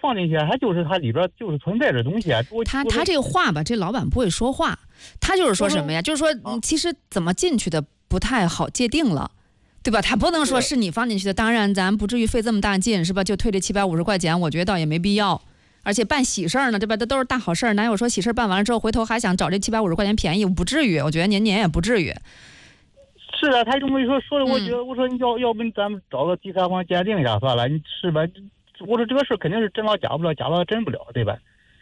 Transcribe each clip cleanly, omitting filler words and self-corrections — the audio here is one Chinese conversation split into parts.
放进去，它就是它里边就是存在着东西啊。 他这个话吧，这老板不会说话，他就是说什么呀？就是说，其实怎么进去的不太好界定了。对吧？他不能说是你放进去的，当然咱不至于费这么大劲，是吧？就退这750块钱，我觉得倒也没必要。而且办喜事儿呢，对吧？这都是大好事儿，哪有说喜事儿办完了之后回头还想找这750块钱便宜？不至于，我觉得年也不至于。 是啊，他这么一说的，我觉得我说你要不咱们找个第三方鉴定一下算了，你是吧？我说这个事肯定是真了假不了，假了真不了，对吧？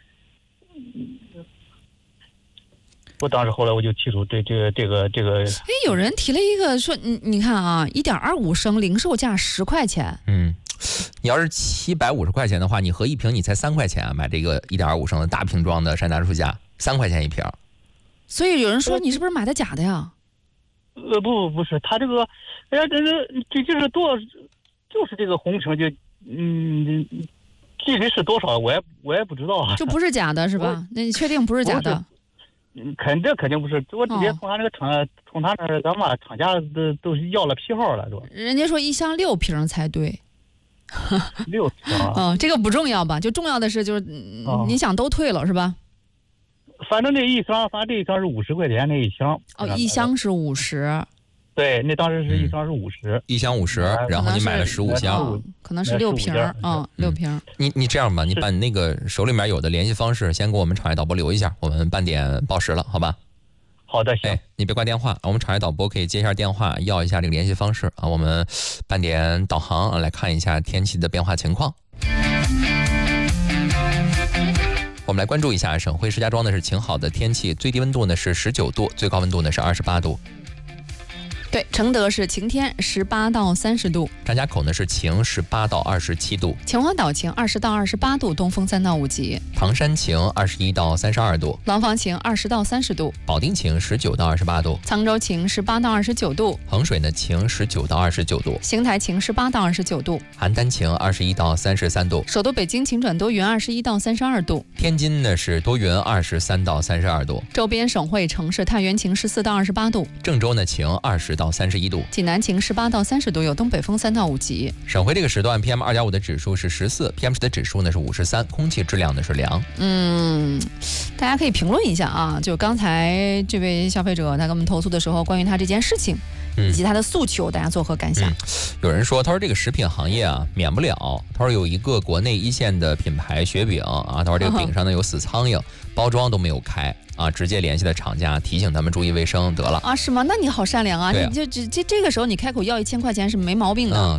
我当时后来我就提出这个。 哎，有人提了一个说，你看啊，1.25升零售价10块钱。 你要是750块钱的话，你合一瓶你才3块钱啊，买这个1.25升的大瓶装的山楂树下3块钱一瓶。 所以有人说你是不是买的假的呀？ 不是，他这个，哎呀，这就是就是这个红绳就具体是多少我也不知道啊。 就不是假的是吧？那你确定不是假的？ 肯定不是，我直接从他那个从他那咱们厂家都要了批号了，是吧？ 人家说1箱6瓶才对。 6瓶这个不重要吧？就重要的是就是你想都退了是吧？ 反正这一箱是50块钱那一箱。 一箱是50。 对，那当时是一箱是50， 一箱50，然后你买了15箱， 可能是6瓶，6瓶。 你这样吧，你把你那个手里面有的联系方式先给我们场外导播留一下，我们半点报时了，好吧？ 好的，行。 你别挂电话，我们场外导播可以接一下电话，要一下这个联系方式啊。我们半点导航来看一下天气的变化情况。我们来关注一下省会石家庄的是晴好的天气，最低温度呢是19度，最高温度呢是28度。 对，承德是晴天，18到30度； 张家口呢是晴，18到27度； 秦皇岛晴，20到28度，东风3到5级； 唐山晴，21到32度； 廊坊晴，20到30度； 保定晴，19到28度； 沧州晴，18到29度； 衡水呢晴，19到29度； 邢台晴，18到29度； 邯郸晴，21到33度； 首都北京晴转多云，21到32度； 天津呢是多云，23到32度； 周边省会城市太原晴，14到28度； 郑州呢晴，20到31度； 济南晴，18到30度，有东北风3到5级。 省会这个时段 PM2.5 的指数是14 ，PM10的指数呢是53，空气质量呢是良。 大家可以评论一下啊，就刚才这位消费者他跟我们投诉的时候，关于他这件事情以及他的诉求，大家作何感想？ 有人说，他说这个食品行业啊免不了，他说有一个国内一线的品牌雪饼啊，他说这个饼上呢有死苍蝇，包装都没有开。直接联系了厂家，提醒他们注意卫生得了啊？ 是吗？那你好善良啊！你就这个时候你开口要1000块钱是没毛病的。